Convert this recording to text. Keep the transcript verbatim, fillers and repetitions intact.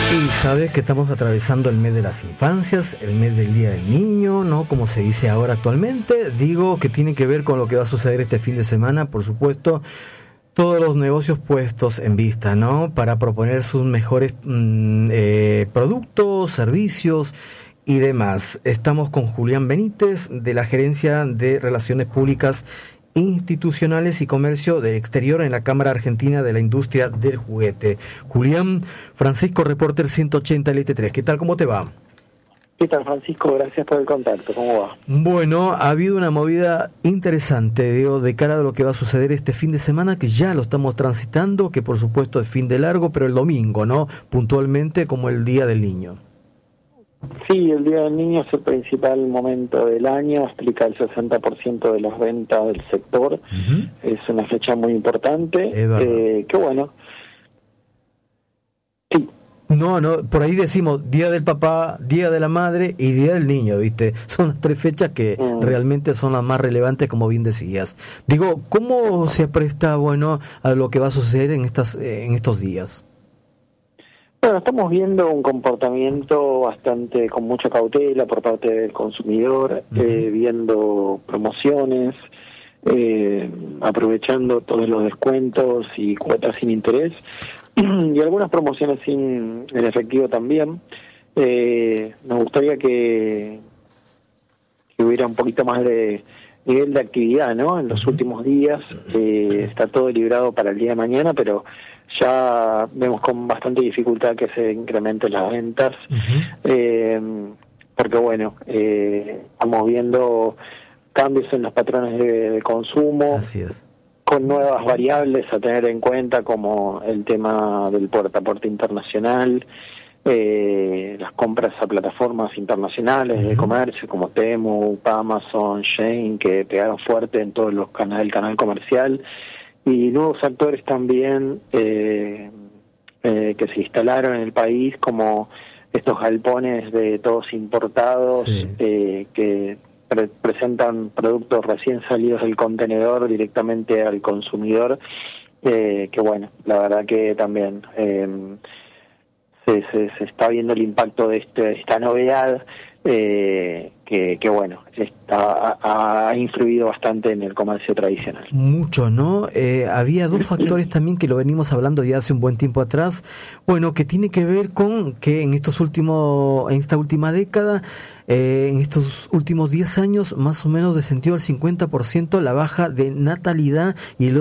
Y sabes que estamos atravesando el mes de las infancias, el mes del Día del Niño, ¿no? Como se dice ahora actualmente. Digo que tiene que ver con lo que va a suceder este fin de semana, por supuesto. Todos los negocios puestos en vista, ¿no? Para proponer sus mejores mmm, eh, productos, servicios y demás. Estamos con Julián Benítez, de la Gerencia de Relaciones Públicas Institucionales y Comercio del Exterior en la Cámara Argentina de la Industria del Juguete. Julián, Francisco, reporter ciento ochenta L T tres. ¿Qué tal? ¿Cómo te va? ¿Qué tal, Francisco? Gracias por el contacto. ¿Cómo va? Bueno, ha habido una movida interesante, digo, de cara a lo que va a suceder este fin de semana, que ya lo estamos transitando, que por supuesto es fin de largo, pero el domingo, ¿no? Puntualmente como el Día del Niño. Sí, el Día del Niño es el principal momento del año, explica el sesenta por ciento de las ventas del sector. Uh-huh. Es una fecha muy importante. Eh, qué bueno. Sí. No, no, por ahí decimos Día del Papá, Día de la Madre y Día del Niño, ¿viste? Son las tres fechas que mm. realmente son las más relevantes, como bien decías. Digo, ¿cómo se presta, bueno, a lo que va a suceder en estas en estos días? Bueno, estamos viendo un comportamiento bastante con mucha cautela por parte del consumidor, uh-huh. eh, viendo promociones, eh, aprovechando todos los descuentos y cuotas sin interés, y algunas promociones sin en efectivo también. Eh, nos gustaría que, que hubiera un poquito más de nivel de actividad, ¿no? En los últimos días eh, está todo librado para el día de mañana, pero ya vemos con bastante dificultad que se incrementen las ventas, uh-huh. eh, porque bueno, eh, estamos viendo cambios en los patrones de, de consumo. Así es. Con nuevas variables a tener en cuenta, como el tema del puerta a puerta internacional, eh, las compras a plataformas internacionales uh-huh. de comercio como Temu, Amazon, Shein, que pegaron fuerte en todos los canales del canal comercial, y nuevos actores también eh, eh, que se instalaron en el país, como estos galpones de todos importados, sí. eh, que pre- presentan productos recién salidos del contenedor directamente al consumidor, eh, que bueno, la verdad que también eh, se, se, se está viendo el impacto de este, esta novedad, eh, que, que bueno, está, ha, ha influido bastante en el comercio tradicional. Mucho, ¿no? Eh, había dos factores también que lo venimos hablando ya hace un buen tiempo atrás, bueno, que tiene que ver con que en estos últimos, en esta última década, eh, en estos últimos diez años, más o menos descendió al cincuenta por ciento la baja de natalidad y el